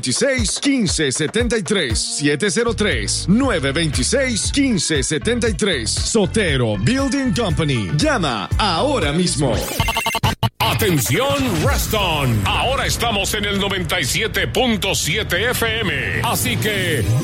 926-1573, 703-926-1573. Sotero Building Company. Llama ahora mismo. Atención, Reston. Ahora estamos en el 97.7 FM. Así que